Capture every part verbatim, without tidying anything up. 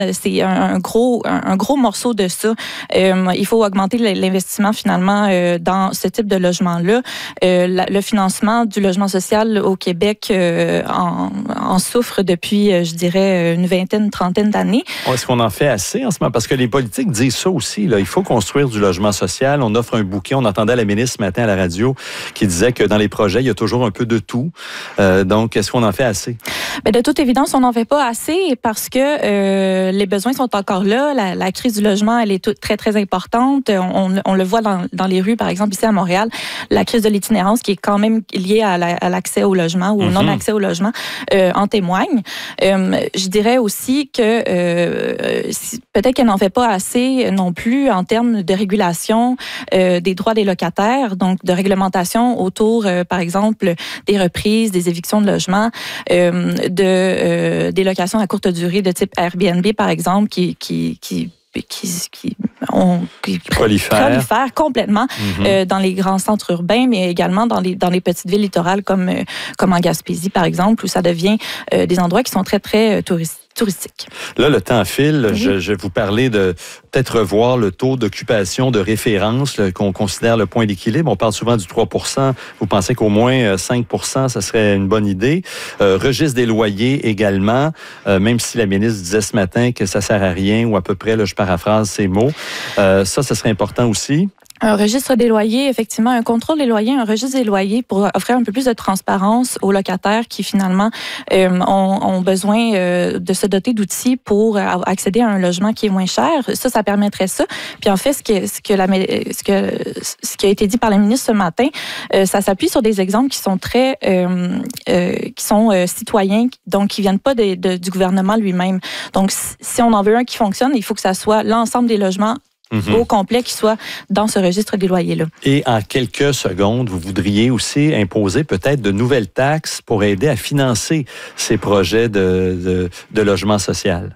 c'est un, un gros un, un gros morceau de ça. Euh, il faut augmenter l'investissement finalement euh, dans ce type de logement-là. Euh, la, le financement du logement social au Québec euh, en, en souffre depuis, euh, je dirais, une vingtaine, une trentaine d'années. Est-ce qu'on en fait assez en ce moment? Parce que les politiques disent ça aussi. Là. Il faut construire du logement social. On offre un bouquet. On entendait la ministre ce matin à la radio qui disait que dans les projets, il y a toujours un peu de tout. Euh, donc, est-ce qu'on en fait assez? Bien, de toute évidence, on n'en fait pas assez parce que euh, les besoins sont encore là. La, la crise du logement, elle est tout, très, très importante. On, on le voit dans, dans les rues, par exemple, ici à Montréal. La crise de l'itinérance qui est quand même liée à, la, à l'accès au logement ou au mm-hmm. non-accès au logement euh, en témoigne. Euh, je dirais aussi que euh, si, peut-être qu'elle n'en fait pas assez non plus en termes de régulation euh, des droits des locataires, donc de réglementation autour, euh, par exemple, des reprises, des évictions de logements, euh, de euh, des locations à courte durée de type Airbnb, par exemple, qui qui qui qui, qui, on, qui prolifèrent prolifère complètement mm-hmm. euh, dans les grands centres urbains, mais également dans les dans les petites villes littorales comme euh, comme en Gaspésie, par exemple, où ça devient euh, des endroits qui sont très très euh, touristiques. touristique. Là, le temps file. Oui. Je, je vais vous parler de peut-être revoir le taux d'occupation de référence là, qu'on considère le point d'équilibre. On parle souvent du trois pour cent. Vous pensez qu'au moins cinq pour cent, ça serait une bonne idée. Euh, registre des loyers également, euh, même si la ministre disait ce matin que ça sert à rien, ou à peu près, là, je paraphrase ces mots. Euh, ça, ça serait important aussi. Un registre des loyers, effectivement, un contrôle des loyers, un registre des loyers pour offrir un peu plus de transparence aux locataires qui, finalement, euh, ont, ont besoin euh, de se doter d'outils pour accéder à un logement qui est moins cher. Ça, ça permettrait ça. Puis, en fait, ce, que, ce, que la, ce, que, ce qui a été dit par la ministre ce matin, euh, ça s'appuie sur des exemples qui sont très... Euh, euh, qui sont euh, citoyens, donc qui viennent pas de, de, du gouvernement lui-même. Donc, si on en veut un qui fonctionne, il faut que ça soit l'ensemble des logements Mm-hmm. au complet qui soit dans ce registre des loyers-là. Et en quelques secondes, vous voudriez aussi imposer peut-être de nouvelles taxes pour aider à financer ces projets de, de, de logement social?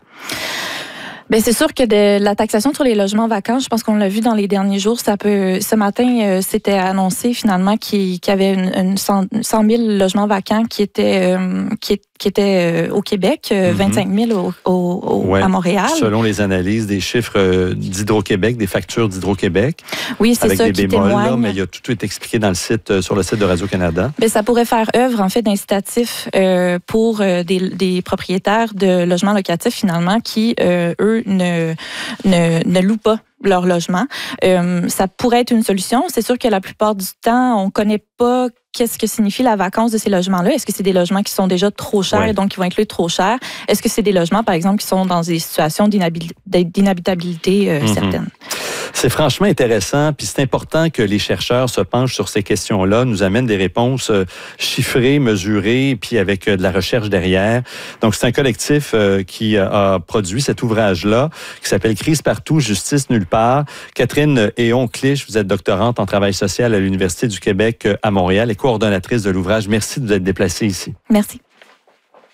Bien, c'est sûr que de la taxation sur les logements vacants, je pense qu'on l'a vu dans les derniers jours, ça peut. Ce matin, euh, c'était annoncé finalement qu'il, qu'il y avait une, une cent mille logements vacants qui étaient euh, qui, qui étaient euh, au Québec, euh, mm-hmm. vingt-cinq mille au, au, au, ouais, à Montréal. Selon les analyses des chiffres d'Hydro-Québec, des factures d'Hydro-Québec. Oui, c'est avec ça des qui bémols, témoigne. Là, mais il y a tout est expliqué dans le site, sur le site de Radio-Canada. Bien, ça pourrait faire œuvre en fait d'incitatif euh, pour euh, des, des propriétaires de logements locatifs finalement qui euh, eux ne ne, ne louent pas leur logement. Euh, ça pourrait être une solution. C'est sûr que la plupart du temps, on connaît pas qu'est-ce que signifie la vacance de ces logements-là. Est-ce que c'est des logements qui sont déjà trop chers ouais. et donc qui vont être loués trop cher? Est-ce que c'est des logements, par exemple, qui sont dans des situations d'inhabitabilité euh, mm-hmm. certaines? C'est franchement intéressant, puis c'est important que les chercheurs se penchent sur ces questions-là, nous amènent des réponses chiffrées, mesurées, puis avec de la recherche derrière. Donc, c'est un collectif qui a produit cet ouvrage-là, qui s'appelle « Crise partout, justice nulle part ». Catherine Héon-Clich, vous êtes doctorante en travail social à l'Université du Québec à Montréal et coordonnatrice de l'ouvrage. Merci de vous être déplacée ici. Merci.